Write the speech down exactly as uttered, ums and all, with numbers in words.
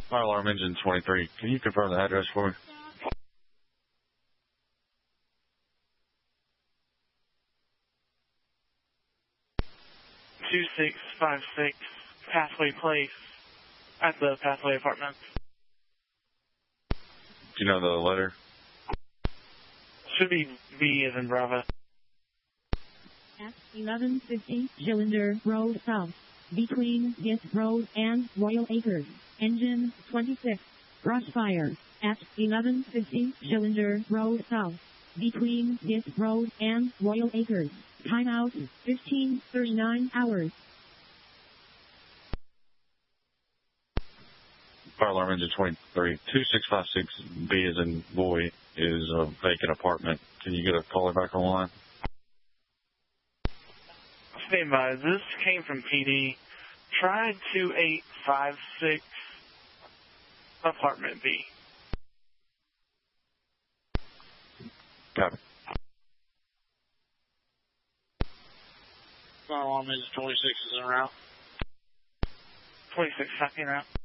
Fire alarm engine twenty-three. Can you confirm the address for me? two six five six Pathway Place at the Pathway Apartments. Do you know the letter? Should be B as in Bravo. At eleven fifty Gillinder Road South, between Gith Road and Royal Acres, engine twenty-six, brush fire. At eleven fifty Gillinder Road South, between Gith Road and Royal Acres, timeout fifteen thirty-nine hours. Fire alarm engine twenty-three. two six five six B as in boy is a vacant apartment. Can you get a caller back online? Stand by. This came from P D. Try two eight five six Apartment B. Copy. Fire alarm engine twenty-six is en route. twenty-six, copy en route.